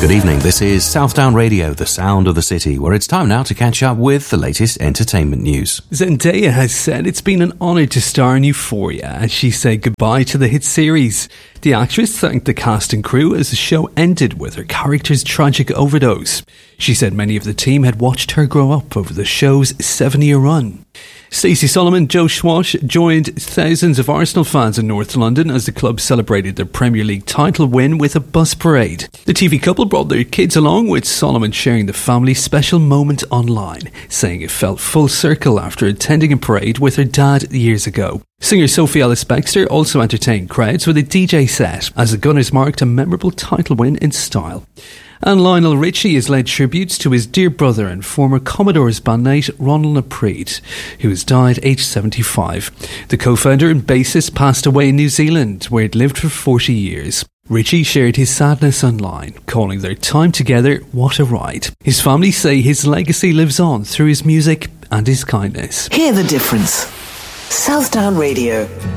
Good evening, this is Southdown Radio, the sound of the city, where it's time now to catch up with the latest entertainment news. Zendaya has said it's been an honour to star in Euphoria as she said goodbye to the hit series. The actress thanked the cast and crew as the show ended with her character's tragic overdose. She said many of the team had watched her grow up over the show's 7-year run. Stacey Solomon, Joe Schwash joined thousands of Arsenal fans in North London as the club celebrated their Premier League title win with a bus parade. The TV couple brought their kids along, with Solomon sharing the family's special moment online, saying it felt full circle after attending a parade with her dad years ago. Singer Sophie Ellis-Bextor also entertained crowds with a DJ set as the Gunners marked a memorable title win in style. And Lionel Richie has led tributes to his dear brother and former Commodores bandmate Ronald Napreed, who has died aged 75. The co-founder and bassist passed away in New Zealand, where he'd lived for 40 years. Richie shared his sadness online, calling their time together what a ride. His family say his legacy lives on through his music and his kindness. Hear the difference. Southdown Radio.